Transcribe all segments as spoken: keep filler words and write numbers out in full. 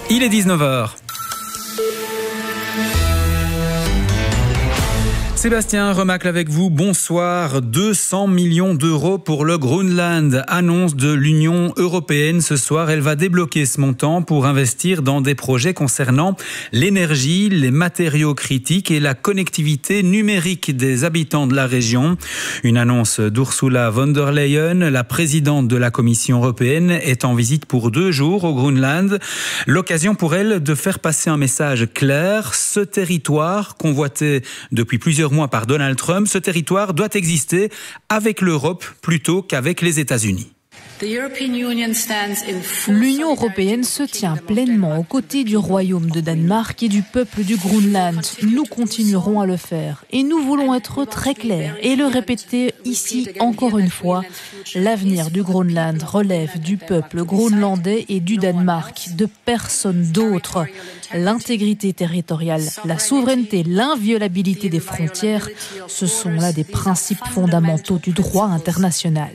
Il est dix-neuf heures. Sébastien Remacle avec vous, bonsoir. deux cents millions d'euros pour le Groenland. Annonce de l'Union européenne ce soir. Elle va débloquer ce montant pour investir dans des projets concernant l'énergie, les matériaux critiques et la connectivité numérique des habitants de la région. Une annonce d'Ursula von der Leyen, la présidente de la Commission européenne, est en visite pour deux jours au Groenland. L'occasion pour elle de faire passer un message clair. Ce territoire, convoité depuis plusieurs mois par Donald Trump, ce territoire doit exister avec l'Europe plutôt qu'avec les États-Unis. L'Union européenne se tient pleinement aux côtés du Royaume de Danemark et du peuple du Groenland. Nous continuerons à le faire. Et nous voulons être très clairs et le répéter ici encore une fois. L'avenir du Groenland relève du peuple groenlandais et du Danemark, de personne d'autre. L'intégrité territoriale, la souveraineté, l'inviolabilité des frontières, ce sont là des principes fondamentaux du droit international.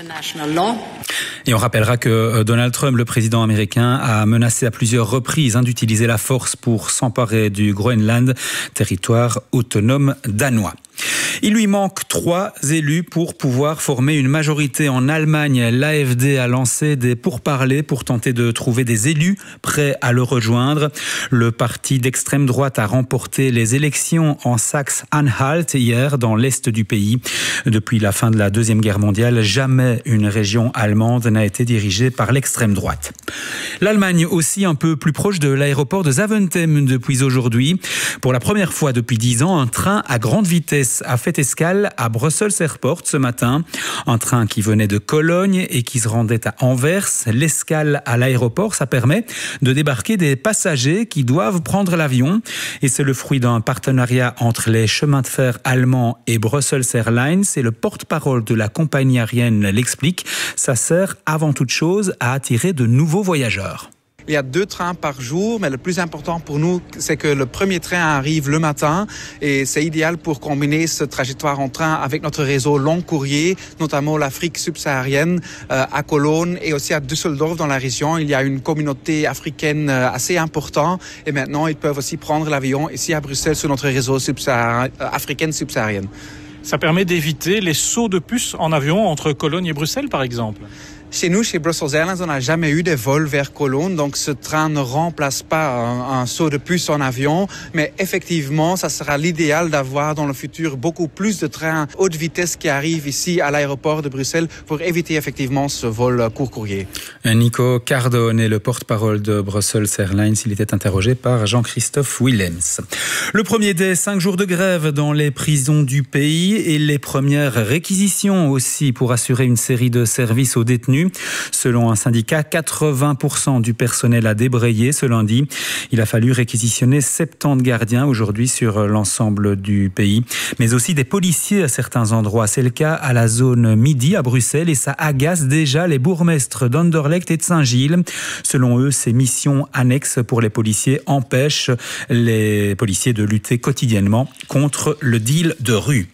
Et on rappellera que Donald Trump, le président américain, a menacé à plusieurs reprises hein, d'utiliser la force pour s'emparer du Groenland, territoire autonome danois. Il lui manque trois élus pour pouvoir former une majorité en Allemagne. L'A F D a lancé des pourparlers pour tenter de trouver des élus prêts à le rejoindre. Le parti d'extrême droite a remporté les élections en Saxe-Anhalt hier dans l'est du pays. Depuis la fin de la Deuxième Guerre mondiale, jamais une région allemande n'a été dirigée par l'extrême droite. L'Allemagne aussi un peu plus proche de l'aéroport de Zaventem depuis aujourd'hui. Pour la première fois depuis dix ans, un train à grande vitesse a fait escale à Brussels Airport ce matin. Un train qui venait de Cologne et qui se rendait à Anvers. L'escale à l'aéroport, ça permet de débarquer des passagers qui doivent prendre l'avion. Et c'est le fruit d'un partenariat entre les chemins de fer allemands et Brussels Airlines. Et le porte-parole de la compagnie aérienne l'explique. Ça sert avant toute chose à attirer de nouveaux voyageurs. Il y a deux trains par jour, mais le plus important pour nous, c'est que le premier train arrive le matin et c'est idéal pour combiner ce trajectoire en train avec notre réseau long courrier, notamment l'Afrique subsaharienne euh, à Cologne et aussi à Düsseldorf dans la région. Il y a une communauté africaine euh, assez importante et maintenant ils peuvent aussi prendre l'avion ici à Bruxelles sur notre réseau subsahar- euh, africaine subsaharienne. Ça permet d'éviter les sauts de puce en avion entre Cologne et Bruxelles, par exemple. Chez nous, chez Brussels Airlines, on n'a jamais eu de vol vers Cologne, donc ce train ne remplace pas un, un saut de puce en avion, mais effectivement, ça sera l'idéal d'avoir dans le futur beaucoup plus de trains haute vitesse qui arrivent ici à l'aéroport de Bruxelles pour éviter effectivement ce vol court courrier. Nico Cardone est le porte-parole de Brussels Airlines. Il était interrogé par Jean-Christophe Willems. Le premier des cinq jours de grève dans les prisons du pays et les premières réquisitions aussi pour assurer une série de services aux détenus. Selon un syndicat, quatre-vingts pour cent du personnel a débrayé ce lundi. Il a fallu réquisitionner soixante-dix gardiens aujourd'hui sur l'ensemble du pays, mais aussi des policiers à certains endroits. C'est le cas à la zone midi à Bruxelles et ça agace déjà les bourgmestres d'Anderlecht et de Saint-Gilles. Selon eux, ces missions annexes pour les policiers empêchent les policiers de lutter quotidiennement contre le deal de rue.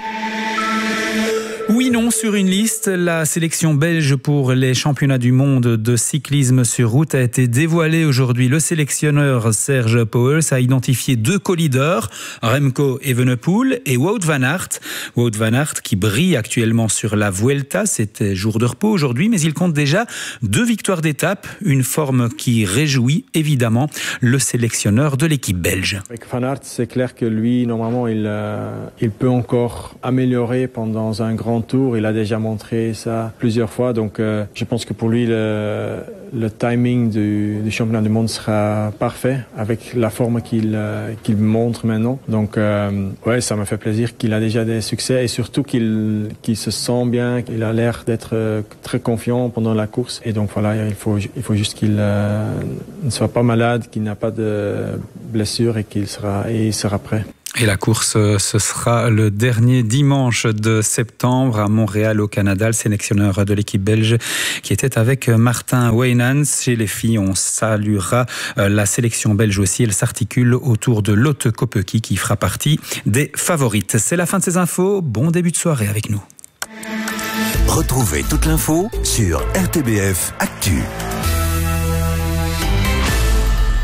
Oui, non, sur une liste, la sélection belge pour les championnats du monde de cyclisme sur route a été dévoilée aujourd'hui. Le sélectionneur Serge Pauwels a identifié deux co-leaders, Remco Evenepoel et Wout van Aert. Wout van Aert qui brille actuellement sur la Vuelta, c'était jour de repos aujourd'hui, mais il compte déjà deux victoires d'étape, une forme qui réjouit évidemment le sélectionneur de l'équipe belge. Avec Van Aert, c'est clair que lui, normalement, il, euh, il peut encore améliorer pendant un grand tour. Il a déjà montré ça plusieurs fois. Donc, euh, je pense que pour lui, le, le timing du, du championnat du monde sera parfait avec la forme qu'il, euh, qu'il montre maintenant. Donc, euh, ouais, ça me fait plaisir qu'il a déjà des succès et surtout qu'il, qu'il se sent bien, qu'il a l'air d'être euh, très confiant pendant la course. Et donc, voilà, il faut, il faut juste qu'il euh, ne soit pas malade, qu'il n'a pas de blessure et qu'il sera, et il sera prêt. Et la course, ce sera le dernier dimanche de septembre à Montréal, au Canada. Le sélectionneur de l'équipe belge qui était avec Martin Weynants. Chez les filles, on saluera la sélection belge aussi. Elle s'articule autour de Lotte Kopecky qui fera partie des favorites. C'est la fin de ces infos. Bon début de soirée avec nous. Retrouvez toute l'info sur R T B F Actu.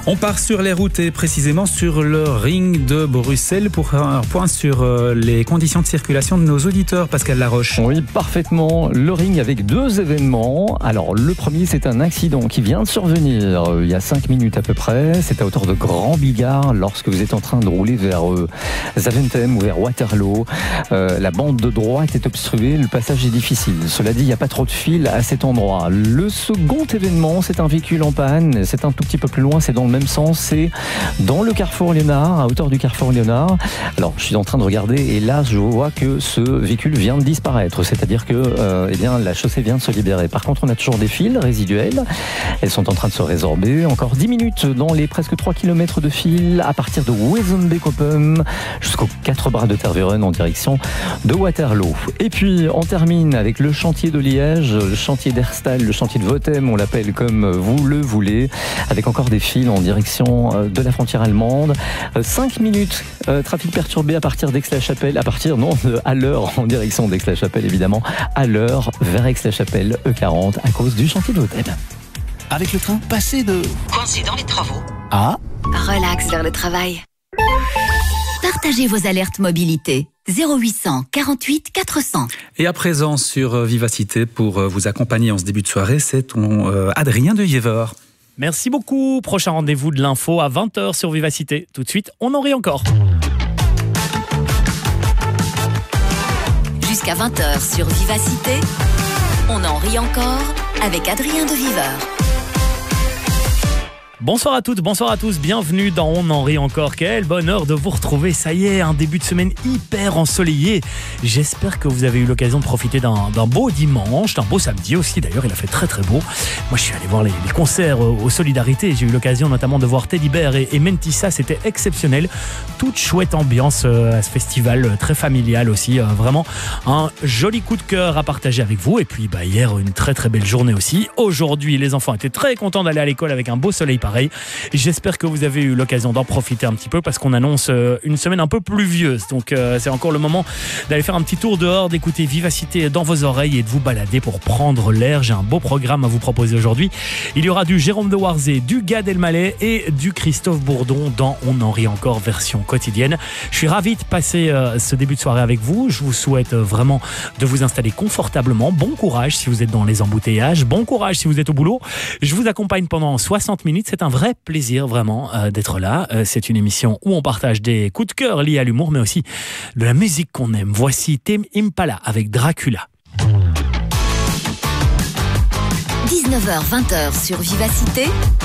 On part sur les routes et précisément sur le ring de Bruxelles pour faire un point sur les conditions de circulation de nos auditeurs. Pascal Laroche. Oui, parfaitement. Le ring avec deux événements. Alors, le premier, c'est un accident qui vient de survenir il y a cinq minutes à peu près. C'est à hauteur de Grand Bigard lorsque vous êtes en train de rouler vers euh, Zaventem ou vers Waterloo. Euh, la bande de droite est obstruée, le passage est difficile. Cela dit, il n'y a pas trop de fil à cet endroit. Le second événement, c'est un véhicule en panne. C'est un tout petit peu plus loin, c'est dans le même sens, c'est dans le carrefour Léonard, à hauteur du carrefour Léonard. Alors, je suis en train de regarder et là, je vois que ce véhicule vient de disparaître, c'est-à-dire que euh, eh bien, la chaussée vient de se libérer. Par contre, on a toujours des fils résiduels. Elles sont en train de se résorber. Encore dix minutes dans les presque trois kilomètres de fil à partir de Wezenbeek-Oppum jusqu'aux quatre bras de Tervuren en direction de Waterloo. Et puis, on termine avec le chantier de Liège, le chantier d'Herstal, le chantier de Votem, on l'appelle comme vous le voulez, avec encore des fils en direction de la frontière allemande. cinq minutes, euh, trafic perturbé à partir d'Aix-la-Chapelle, à partir, non, de, à l'heure, en direction d'Aix-la-Chapelle évidemment, à l'heure vers Aix-la-Chapelle, E quarante, à cause du chantier de Votem. Avec le train, passé de... coincé dans les travaux. Ah Relax vers le travail. Partagez vos alertes mobilité. zéro huit cent quarante-huit quatre cents. Et à présent sur Vivacité, pour vous accompagner en ce début de soirée, c'est ton euh, Adrien de Yever. Merci beaucoup. Prochain rendez-vous de l'info à vingt heures sur Vivacité. Tout de suite, on en rit encore. Jusqu'à vingt heures sur Vivacité, on en rit encore avec Adrien de Viveur. Bonsoir à toutes, bonsoir à tous, bienvenue dans On en rit encore. Quel bonheur de vous retrouver, ça y est, un début de semaine hyper ensoleillé. J'espère que vous avez eu l'occasion de profiter d'un, d'un beau dimanche, d'un beau samedi aussi d'ailleurs, il a fait très très beau. Moi je suis allé voir les, les concerts aux Solidarités, j'ai eu l'occasion notamment de voir Teddy Bear et, et Mentissa, c'était exceptionnel. Toute chouette ambiance euh, à ce festival, très familial aussi, euh, vraiment un joli coup de cœur à partager avec vous. Et puis bah, hier, une très très belle journée aussi. Aujourd'hui, les enfants étaient très contents d'aller à l'école avec un beau soleil pareil. J'espère que vous avez eu l'occasion d'en profiter un petit peu parce qu'on annonce une semaine un peu pluvieuse. Donc euh, c'est encore le moment d'aller faire un petit tour dehors, d'écouter Vivacité dans vos oreilles et de vous balader pour prendre l'air. J'ai un beau programme à vous proposer aujourd'hui. Il y aura du Jérôme de Warzé, du Gad Elmaleh et du Christophe Bourdon dans On en rit encore version quotidienne. Je suis ravi de passer euh, ce début de soirée avec vous. Je vous souhaite vraiment de vous installer confortablement. Bon courage si vous êtes dans les embouteillages. Bon courage si vous êtes au boulot. Je vous accompagne pendant soixante minutes. C'est un vrai plaisir vraiment euh, d'être là. Euh, c'est une émission où on partage des coups de cœur liés à l'humour, mais aussi de la musique qu'on aime. Voici Tame Impala avec Dracula. dix-neuf heures vingt sur Vivacité,